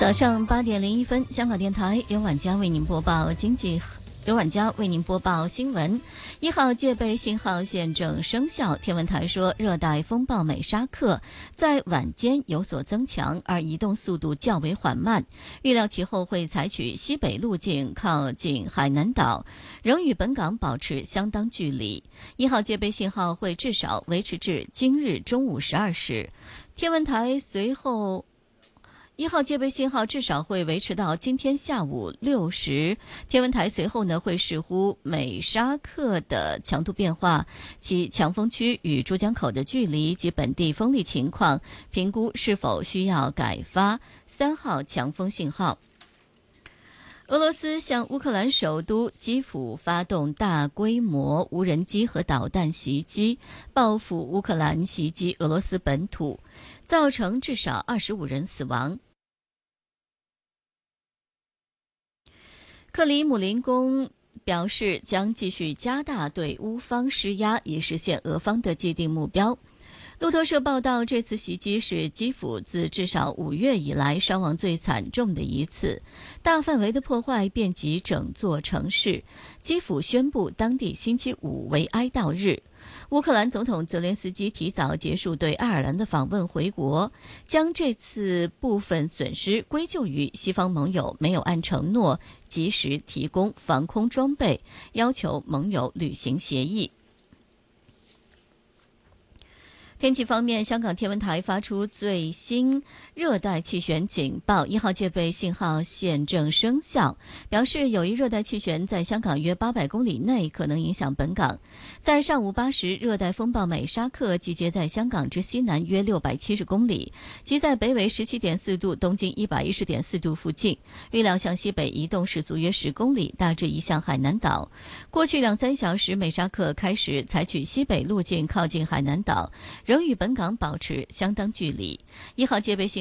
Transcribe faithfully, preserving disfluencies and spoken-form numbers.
早上八点零一分，香港电台由晚佳为您播报经济，由晚佳为您播报新闻。一号戒备信号现正生效。天文台说，热带风暴美沙克在晚间有所增强，而移动速度较为缓慢。预料其后会采取西北路径靠近海南岛，仍与本港保持相当距离。一号戒备信号会至少维持至今日中午十二时。天文台随后。一号戒备信号至少会维持到今天下午六时。天文台随后呢会视乎美沙克的强度变化、其强风区与珠江口的距离及本地风力情况，评估是否需要改发三号强风信号。俄罗斯向乌克兰首都基辅发动大规模无人机和导弹袭击，报复乌克兰袭击俄罗斯本土，造成至少二十五人死亡。克里姆林宫表示将继续加大对乌方施压，以实现俄方的既定目标。路透社报道，这次袭击是基辅自至少五月以来伤亡最惨重的一次，大范围的破坏遍及整座城市。基辅宣布当地星期五为哀悼日。乌克兰总统泽连斯基提早结束对爱尔兰的访问回国，将这次部分损失归咎于西方盟友没有按承诺及时提供防空装备，要求盟友履行协议。天气方面，香港天文台发出最新热带气旋警报，一号戒备信号现正生效，表示有一热带气旋在香港约八百公里内，可能影响本港。在上午八时，热带风暴美沙克集结在香港之西南约六百七十公里，即在北纬十七点四度、东经一百一十点四度附近，预料向西北移动时速约十公里，大致移向海南岛。过去两三小时，美沙克开始采取西北路径靠近海南岛，仍与本港保持相当距离。一号戒备信